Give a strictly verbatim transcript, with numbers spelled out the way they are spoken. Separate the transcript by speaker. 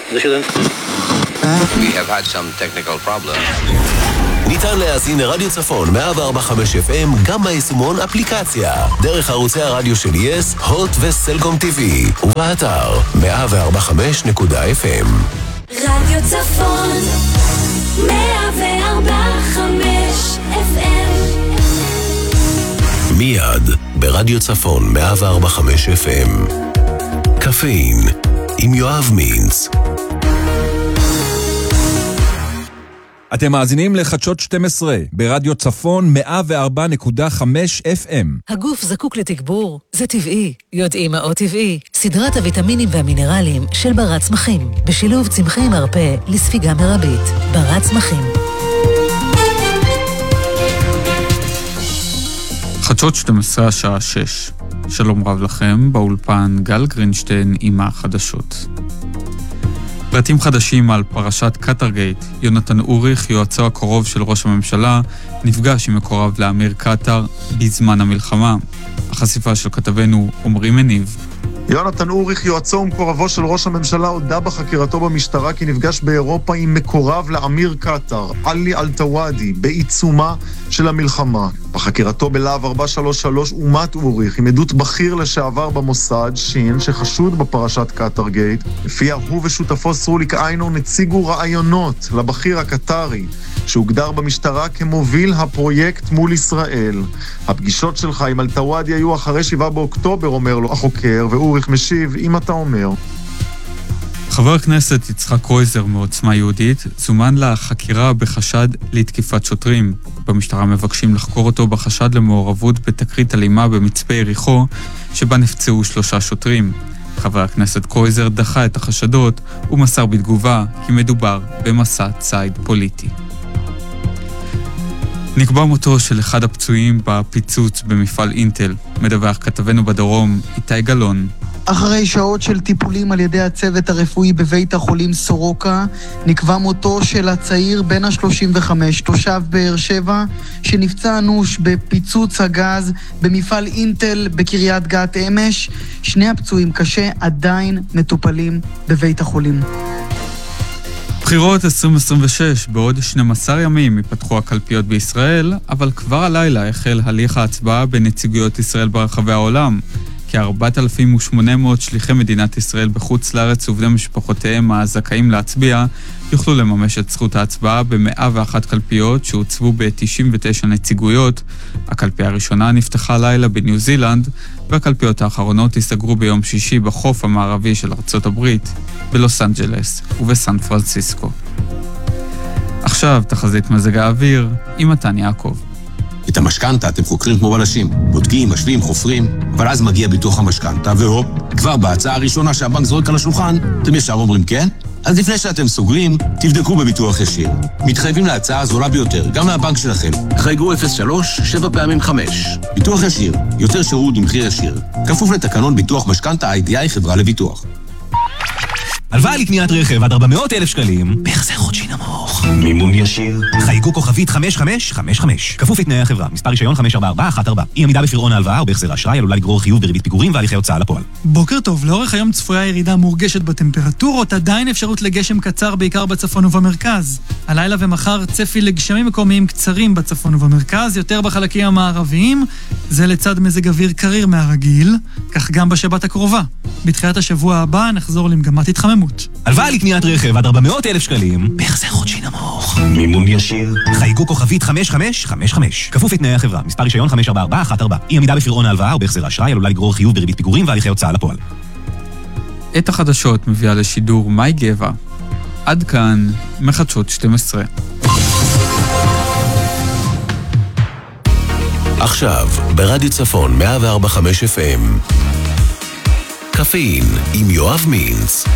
Speaker 1: We have had some technical problems.
Speaker 2: ניתן להאזין לרדיו צפון מאה וארבע נקודה חמש אף אם גם ביישומון אפליקציה, דרך ערוצי הרדיו של יס, הוט וסלקום טיווי, ובאתר מאה וארבע נקודה חמש אף אם.
Speaker 3: רדיו צפון מאה וארבע נקודה חמש אף אם.
Speaker 2: מיד ברדיו צפון מאה וארבע נקודה חמש אף אם. קפאין עם יואב מינץ.
Speaker 4: אתם מאזינים לחדשות שתים עשרה ברדיו צפון מאה וארבע נקודה חמש אף אם.
Speaker 5: הגוף זקוק לתגבור, זה טבעי. יודעים מה עוד טבעי? סדרת הוויטמינים והמינרלים של ברת צמחים, בשילוב צמחי מרפא לספיגה מרבית. ברת צמחים.
Speaker 6: חדשות שתים עשרה השעה שש. שלום רב לכם, באולפן גל גרינשטיין עם החדשות. פרטים חדשים על פרשת קטרגייט. יונתן אוריך, יועצו הקרוב של ראש הממשלה, נפגש עם מקורב לאמיר קטר בזמן המלחמה. החשיפה של כתבנו עומרי מניב.
Speaker 7: יונתן אוריך, יועצו ומקורבו של ראש הממשלה, הודה בחקירתו במשטרה כי נפגש באירופה עם מקורב לאמיר קטר, עלי אלטוואדי, בעיצומה של המלחמה. בחקירתו בלהב ארבע שלוש שלוש אומת אוריך, עם עדות בכיר לשעבר במוסד, שין, שחשוד בפרשת קטרגייט, לפיה הוא ושותפו סרוליק איינון הציגו רעיונות לבכיר הקטרי, שהוגדר במשטרה כמוביל הפרויקט מול ישראל. הפגישות שלך עם אלטוואדי היו אחרי שבעה באוקטובר, אומר לו החוקר, ואוריך משיב, אם אתה אומר.
Speaker 6: חבר הכנסת יצחק קרויזר מעוצמה יהודית זומן לחקירה בחשד לתקיפת שוטרים. במשטרה מבקשים לחקור אותו בחשד למעורבות בתקרית אלימה במצפה יריחו, שבה נפצעו שלושה שוטרים. חבר הכנסת קרויזר דחה את החשדות ומסר בתגובה כי מדובר במסע ציד פוליטי. נקבע מותו של אחד הפצועים בפיצוץ במפעל אינטל. מדווח כתבנו בדרום איתי גלון.
Speaker 8: אחרי שעות של טיפולים על ידי הצוות הרפואי בבית החולים סורוקה, נקבע מותו של הצעיר בן ה-שלושים וחמש, תושב באר שבע, שנפצע אנוש בפיצוץ הגז במפעל אינטל בקריית גת אמש. שני הפצועים קשה עדיין מטופלים בבית החולים.
Speaker 6: בחירות עשרים עשרים ושש, בעוד שנים עשר ימים ייפתחו הקלפיות בישראל, אבל כבר הלילה החל הליך ההצבעה בנציגויות ישראל ברחבי העולם. כ-ארבעת אלפים ושמונה מאות שליחי מדינת ישראל בחוץ לארץ ובני משפחותיהם הזכאים להצביע יוכלו לממש את זכות ההצבעה ב-מאה ואחת קלפיות שהוצבו ב-תשעים ותשע נציגויות. הקלפיה הראשונה נפתחה לילה בניו זילנד, והקלפיות האחרונות ייסגרו ביום שישי בחוף המערבי של ארצות הברית, בלוס אנג'לס ובסן פרנסיסקו. עכשיו תחזית מזג האוויר עם מתן יעקב.
Speaker 9: את המשכנתה אתם חוקרים כמו בלשים, בודקים, משווים, חופרים, אבל אז מגיע ביטוח המשכנתה, והופ, כבר בהצעה הראשונה שהבנק זורק על השולחן, אתם ישר אומרים כן? אז לפני שאתם סוגרים, תבדקו בביטוח ישיר. מתחייבים להצעה הזולה ביותר, גם מהבנק שלכם. חייגו אפס שלוש שבע פעמים חמש. ביטוח ישיר, יותר שירות במחיר ישיר. כפוף לתקנון ביטוח משכנתה איי די איי חברה לביטוח.
Speaker 10: הלוואה לקניית רכב עד ארבע מאות אלף שקלים, בהחזר חודשי נמוך.
Speaker 9: מימון ישיר.
Speaker 10: חייגו כוכבית חמש חמש חמש חמש. כפוף לתנאי החברה. מספר רישיון חמש ארבע ארבע אחת ארבע. אי עמידה בפירעון ההלוואה או בהחזר האשראי עלולה לגרור חיוב בריבית פיגורים והליכי הוצאה לפועל.
Speaker 11: בוקר טוב, לאורך היום צפויה ירידה מורגשת בטמפרטורות, עדיין אפשרות לגשם קצר בעיקר בצפון ובמרכז. הלילה ומחר צפי לגשמים מקומיים קצרים בצפון ובמרכז, יותר בחלקים המערביים. זה לצד מזג אוויר קריר מהרגיל, כך גם בשבת הקרובה. בתחילת השבוע הבא נחזור למגמת התחממות.
Speaker 10: הלוואה לקניית רכב עד ארבע מאות אלף שקלים, בהחזר חודשי נמוך.
Speaker 9: מימון ישיר.
Speaker 10: חייגו כוכבית חמש חמש חמש חמש. כפוף לתנאי החברה. מספר רישיון חמש ארבע ארבע אחת ארבע. אי עמידה בפירעון ההלוואה או בהחזר האשראי עלולה לגרור חיוב בריבית פיגורים והליכי הוצאה לפועל.
Speaker 6: את החדשות מביאה לשידור מאי גבע. עד כאן מחדשות שתים עשרה.
Speaker 2: עכשיו ברדיו צפון מאה וארבע נקודה חמש אף אם. קפאין עם יואב מינץ.